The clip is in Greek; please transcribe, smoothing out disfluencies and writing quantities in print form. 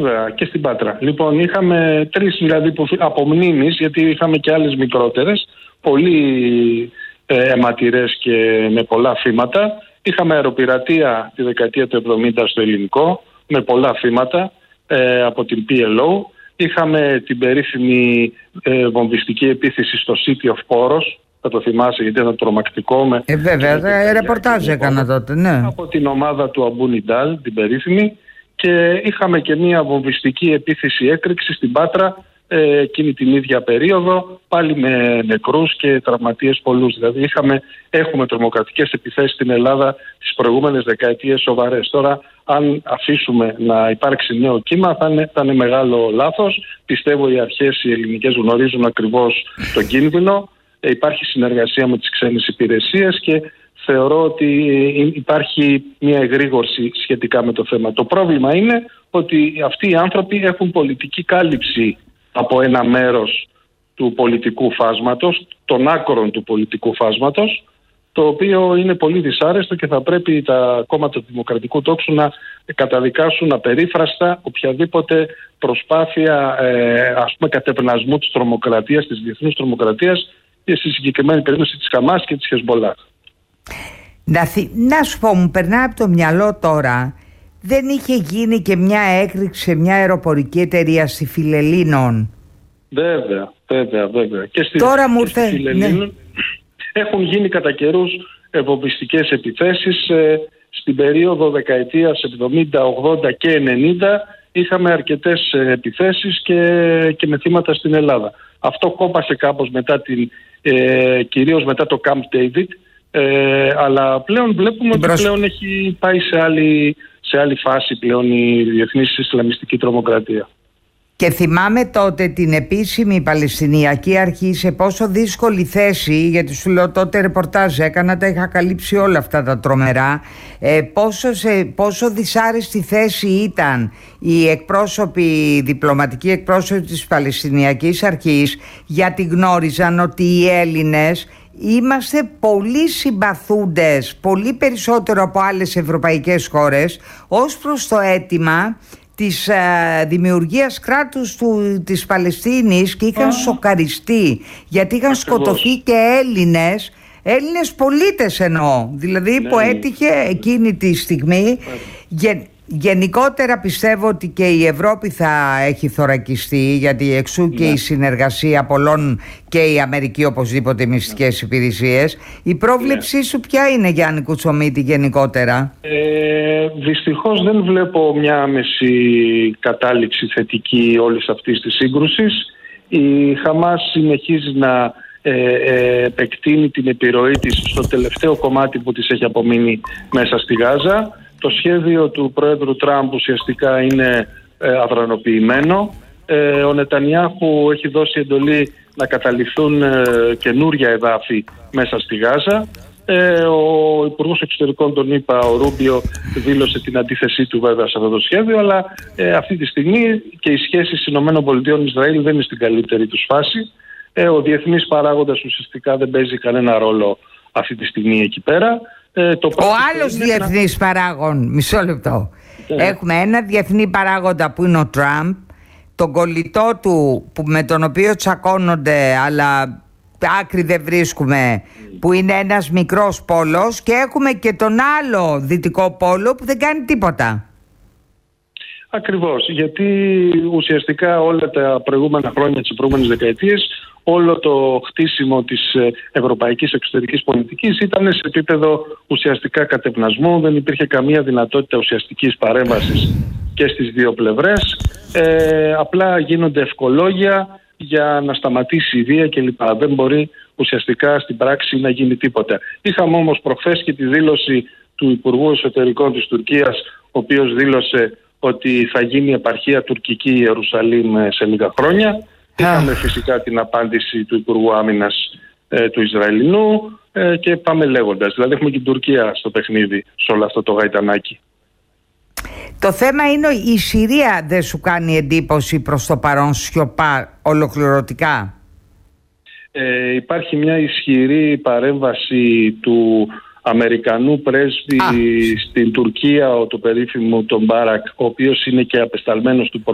Βέβαια, και στην Πάτρα. Λοιπόν, είχαμε 3 δηλαδή από μνήμης, γιατί είχαμε και άλλες μικρότερες, πολύ αιματηρές και με πολλά θύματα. Είχαμε αεροπειρατεία τη δεκαετία του 70 στο ελληνικό, με πολλά θύματα από την PLO. Είχαμε την περίφημη βομβιστική επίθεση στο City of Poros. Θα το θυμάσαι, γιατί ήταν τρομακτικό. Βέβαια, ρεπορτάζ έκανα τότε, ναι. Από την ομάδα του Αμπού Νιντάλ, την περίφημη. Και είχαμε και μια βομβιστική επίθεση έκρηξη στην Πάτρα εκείνη την ίδια περίοδο, πάλι με νεκρούς και τραυματίες πολλούς. Δηλαδή έχουμε τρομοκρατικές επιθέσεις στην Ελλάδα τις προηγούμενες δεκαετίες σοβαρές. Τώρα, αν αφήσουμε να υπάρξει νέο κύμα, θα είναι μεγάλο λάθος. Πιστεύω οι αρχές οι ελληνικές γνωρίζουν ακριβώς τον κίνδυνο. Υπάρχει συνεργασία με τις ξένες υπηρεσίες και θεωρώ ότι υπάρχει μια εγρήγορση σχετικά με το θέμα. Το πρόβλημα είναι ότι αυτοί οι άνθρωποι έχουν πολιτική κάλυψη από ένα μέρος του πολιτικού φάσματος, των άκρων του πολιτικού φάσματος, το οποίο είναι πολύ δυσάρεστο και θα πρέπει τα κόμματα του δημοκρατικού τόξου να καταδικάσουν απερίφραστα οποιαδήποτε προσπάθεια κατεπνασμού της τρομοκρατίας, της διεθνούς τρομοκρατίας και στη συγκεκριμένη περίπτωση της Χαμάς και της Χεσμολάχ. Να σου πω, μου περνάει από το μυαλό τώρα, δεν είχε γίνει και μια έκρηξη σε μια αεροπορική εταιρεία στη Φιλελλήνων? Βέβαια. Και στη Φιλελλήνων έχουν γίνει κατά καιρούς βομβιστικές επιθέσεις. Στην περίοδο δεκαετίας 70, 80 και 90 είχαμε αρκετές επιθέσεις και με θύματα στην Ελλάδα. Αυτό κόπασε κάπως κυρίως μετά το Camp David, αλλά πλέον βλέπουμε ότι πλέον έχει πάει σε άλλη φάση πλέον η διεθνής Ισλαμιστική τρομοκρατία. Και θυμάμαι τότε την επίσημη Παλαιστινιακή Αρχή σε πόσο δύσκολη θέση, γιατί σου λέω τότε ρεπορτάζ έκανα, τα είχα καλύψει όλα αυτά τα τρομερά, πόσο δυσάρεστη θέση ήταν οι διπλωματικοί εκπρόσωποι της Παλαιστινιακής Αρχής, γιατί γνώριζαν ότι οι Έλληνες είμαστε πολύ συμπαθούντες, πολύ περισσότερο από άλλες ευρωπαϊκές χώρες, ως προς το αίτημα της δημιουργίας κράτους της Παλαιστίνης, και είχαν σοκαριστεί γιατί είχαν σκοτωθεί και Έλληνες πολίτες εννοώ, δηλαδή που έτυχε εκείνη τη στιγμή. Γενικότερα πιστεύω ότι και η Ευρώπη θα έχει θωρακιστεί, γιατί εξού και η συνεργασία πολλών, και η Αμερική οπωσδήποτε, οι μυστικές υπηρεσίες. Η πρόβλεψή σου ποια είναι, Γιάννη Κουτσομίτη, γενικότερα? Δυστυχώς δεν βλέπω μια άμεση κατάληξη θετική όλης αυτής της σύγκρουσης. Η Χαμάς συνεχίζει να επεκτείνει την επιρροή της στο τελευταίο κομμάτι που της έχει απομείνει μέσα στη Γάζα. Το σχέδιο του Πρόεδρου Τραμπ ουσιαστικά είναι αδρανοποιημένο. Ο Νετανιάχου έχει δώσει εντολή να καταληφθούν καινούρια εδάφη μέσα στη Γάζα. Ο Υπουργός Εξωτερικών των ΗΠΑ, ο Ρούμπιο, δήλωσε την αντίθεσή του βέβαια σε αυτό το σχέδιο, αλλά αυτή τη στιγμή και οι σχέσεις ΗΠΑ-Ισραήλ δεν είναι στην καλύτερη τους φάση. Ο διεθνής παράγοντας ουσιαστικά δεν παίζει κανένα ρόλο αυτή τη στιγμή εκεί πέρα. Ο άλλος διεθνής παράγον, μισό λεπτό. Έχουμε ένα διεθνή παράγοντα που είναι ο Τραμπ, τον κολλητό του με τον οποίο τσακώνονται αλλά άκρη δεν βρίσκουμε, που είναι ένας μικρός πόλος, και έχουμε και τον άλλο δυτικό πόλο που δεν κάνει τίποτα. Ακριβώς, γιατί ουσιαστικά όλα τα προηγούμενα χρόνια, τις προηγούμενες δεκαετίες, όλο το χτίσιμο της ευρωπαϊκής εξωτερικής πολιτικής ήταν σε επίπεδο ουσιαστικά κατευνασμού. Δεν υπήρχε καμία δυνατότητα ουσιαστικής παρέμβασης και στις δύο πλευρές. Απλά γίνονται ευκολόγια για να σταματήσει η βία κλπ. Δεν μπορεί ουσιαστικά στην πράξη να γίνει τίποτα. Είχαμε όμως προχθές και τη δήλωση του Υπουργού Εσωτερικών της Τουρκίας, ο οποίος δήλωσε ότι θα γίνει επαρχία τουρκική Ιερουσαλήμ σε λίγα χρόνια. Είχαμε φυσικά την απάντηση του Υπουργού Άμυνας του Ισραηλινού και πάμε λέγοντας. Δηλαδή έχουμε και την Τουρκία στο παιχνίδι σε όλο αυτό το γαϊτανάκι. Το θέμα είναι, η Συρία δεν σου κάνει εντύπωση προς το παρόν, σιωπά ολοκληρωτικά? Υπάρχει μια ισχυρή παρέμβαση του Αμερικανού πρέσβη στην Τουρκία, του περίφημου τον Μπάρακ, ο οποίος είναι και απεσταλμένος του